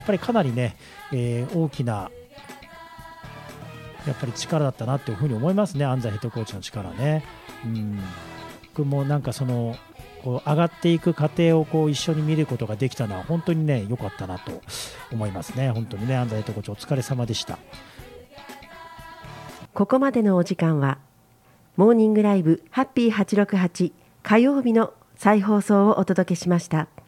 ぱりかなりね、大きなやっぱり力だったなというふうに思いますね、安西ヘッドコーチの力ね。僕もなんかこう上がっていく過程をこう一緒に見ることができたのは本当にね良かったなと思いますね。本当にね、安西ヘッドコーチお疲れ様でした。 ここまでのお時間はモーニングライブハッピー868火曜日の再放送をお届けしました。